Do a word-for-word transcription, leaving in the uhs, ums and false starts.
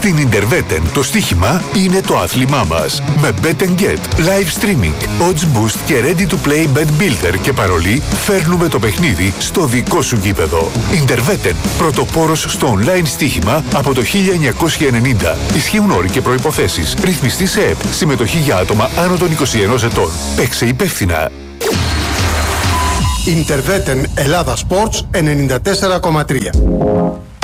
Στην Ιντερβέτεν το στοίχημα είναι το άθλημά μας. Με Bet and Get, live streaming, odds boost και ready to play bet builder και παρολί φέρνουμε το παιχνίδι στο δικό σου γήπεδο. Ιντερβέτεν, πρωτοπόρος στο online στοίχημα από το χίλια εννιακόσια ενενήντα. Ισχύουν όροι και προϋποθέσεις. Ρυθμιστή σε ΕΠ. Συμμετοχή για άτομα άνω των είκοσι ενός ετών. Παίξε υπεύθυνα. Ιντερβέτεν Ελλάδα Sports ενενήντα τέσσερα κόμμα τρία.